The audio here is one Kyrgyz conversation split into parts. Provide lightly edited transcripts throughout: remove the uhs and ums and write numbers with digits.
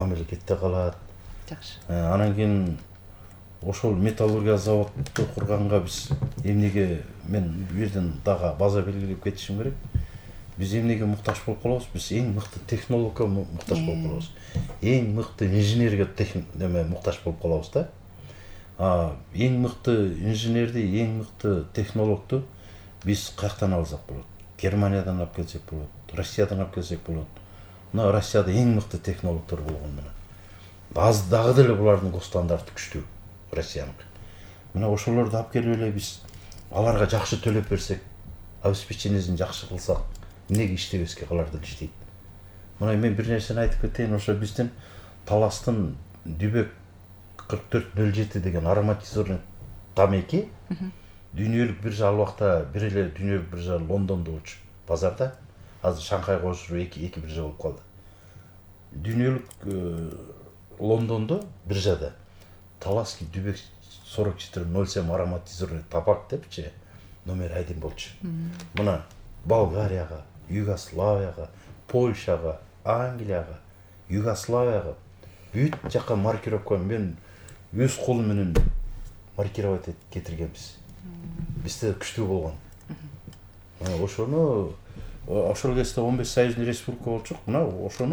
мамлекетте калат. Жакшы. Анан кийин ошол металлургия заводду курганга биз эмнеге, мен бул жерден дагы база белгилеп кетишим керек. Биз эмнеге муктаж болуп калабыз? Биз эң мыкты технологга муктаж болуп калабыз. Эң мыкты инженерге муктаж болуп калабыз да. Эң мыкты инженерди, эң мыкты технологду биз каяктан алсак болот? Германиядан алып келсек болот, Россиядан алып келсек болот. Мына Россияда эң мыкты технологдор болгон менен. Дагы деле булардын госстандарты күчтүү, Россияныкы. Мына ошолорду алып келип эле биз аларга жакшы төлөп берсек, обеспечениесин жакшы кылсак, эмнеге иштебеске, алар деле иштейт. Мына мен бир нерсени айтып кетейин, ошо биздин Таластын Дүбек 4407 деген ароматизорный тамеки дүйнөлүк биржа, ал убакта бир эле дүйнөлүк биржа Лондондо болчу, базарда. Азыр Шанхайга кошулуп эки биржа болуп калды. Дүйнөлүк Лондондо биржада Таласский Дүбек 4407 ароматизорный табак депчи номер 1 болчу. Мына Болгарияга, Югославияга, Польшага, Англияга, Югославияга бүт жака маркировка мен өз колум менен маркировать этип кетиргенбиз. Бизде күчтүү болгон. Ошону ошол кезде 15 союзный республика болчук. Мына ошону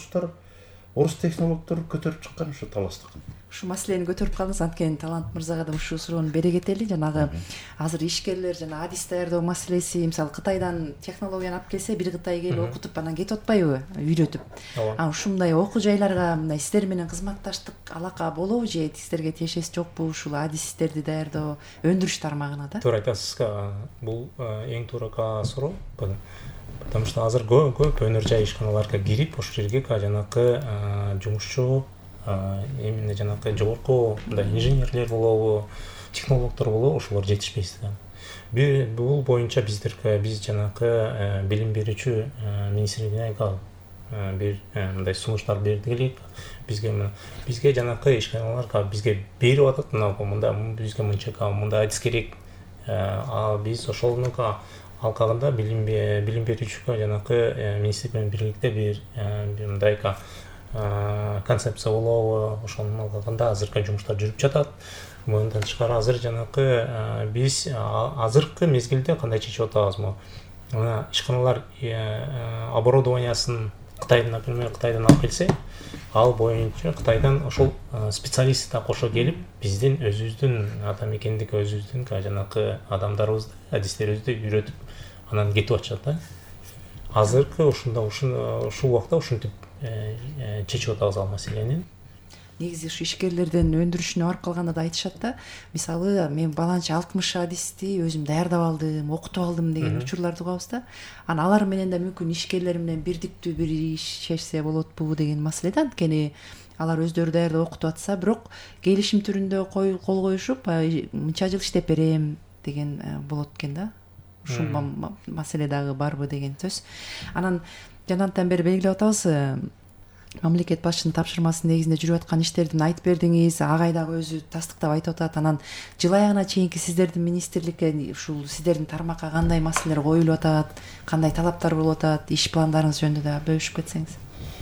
орус технологдор көтөрүп чыккан ошо Таластыкын. Ушу маселени көтөрүп калдыңыз. Анткени Талант мырзага да ушул суроону бере кетели. Жанагы азыр ишкерлер жана адис даярдоо маселеси, мисалы Кытайдан технологияны алып келсе, бир Кытай келип окутуп анан кетип атпайбы, үйрөтүп. Ушундай окуу жайларга мындай сиздер менен кызматташтык алака болобу же сиздерге тиешеси жокпу ушул адистерди даярдоо өндүрүш тармагына да? Туура айтасыз. Бул эң туура суроо. Потому что азыр көп өнөр жай ишканаларга кирип, ошол жерге жанакы жумушчу, именно жанакы жогорку инженерлер болобу, технологдор болобу, ошолор жетишпейт. Бул боюнча биз жанакы билим берүүчү министрлигине бир мындай сунуштар бердик элек. Бизге жанакы ишканаларга бизге берип атат, мында бизге мындай адис керек. Биз ошолнуга алкагында билим берүүчүгө жанакы министрлик менен бирликте бир мындай концепция болобу, ошонун алкагында азыркы жумуштар жүрүп жатат. Мындан тышкары азыр жанакы биз азыркы мезгилде кандай чечип атабыз? Мына ишканалар оборудованиясын например, Кытайдан алып келсе, ал боюнча Кытайдан ошол специалист да кошо келип, биздин өзүбүздүн ата мекендик өзүбүздүн жанакы адамдарыбызды, адистерибизди үйрөтүп, анан кетип атышат да. Азыркы ушул убакта ушинтип чечип атабыз ал маселени. Негизи ушу ишкерлердин өндүрүшүнө барып калганда да айтышат да, мисалы мен баланча 60 адисти өзүм даярдап алдым, окутуп алдым деген учурларды угабыз да. Анан алар менен да мүмкүн ишкерлер менен бирдиктүү бир ишешсе болотпу деген маселе да. Анткени алар өздөрү даярдап окутуп атса, бирок келишим түрүндө кол коюшуп, мынча жыл иштеп берем деген болот экен да. Ушул маселе дагы барбы деген сөз. Анан жанатан бери белгилеп атабыз, мамлекет башчынын тапшырмасы негизинде жүрүп аткан иштердин айтып бердиңиз, агай дагы өзү тастыктап айтып атат. Анан жыл аягына чейинки сиздердин министрликке ушул сиздердин тармакка кандай маселелер коюлуп атат, кандай талаптар болуп атат, иш пландарыңыз жөнүндө да бөлүшүп кетсеңиз.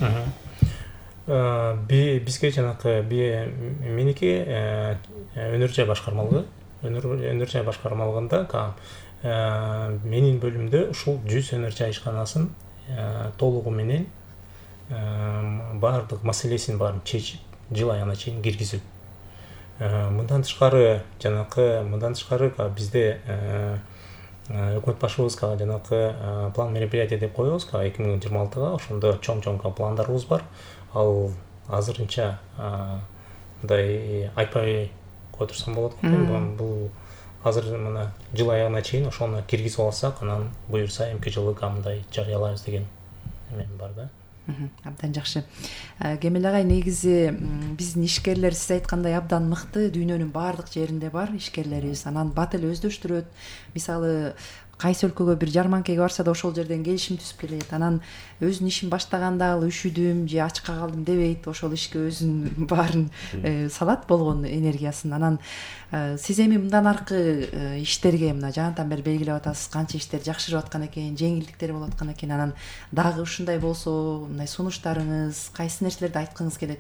Бизге жанакы меники өнөр жай башкармалыгында менин бөлүмдө ушул 100 өнөр жай ишканасын толугу менен баардык маселесин чечип, жыл аягына чейин киргизип. Мындан тышкары бизде өкмөт башыбызга жанакы план мероприятия деп коебуз 2026-га. Ошондо чоң пландарыбыз бар. Ал азырынча мындай айтпай кое турсам болот. Бул азыр мына жыл аягына чейин ошону киргизип алсак, анан буюрса эмки жылы мындай жарыялайбыз деген эме бар да. Абдан жакшы. Кемел агай, негизи биздин ишкерлер сиз айткандай абдан мыкты, дүйнөнүн баардык жеринде бар ишкерлерибиз. Анан бат эле өздөштүрөт. Мисалы кайсы өлкөгө бир жарманкеге барса да ошол жерден келишим түзүп келет. Анан өзүнүн ишин баштаганда ал үшүдүм же ачка калдым дебейт, ошол ишке өзүнүн баарын салат болгон энергиясын. Анан сиз эми мындан аркы иштерге мына жанатан бери белгилеп атасыз, канча иштер жакшырып аткан экен, жеңилдиктер болуп аткан экен. Анан дагы ушундай болсо, мындай сунуштарыңыз, кайсы нерселерди айткыңыз келет?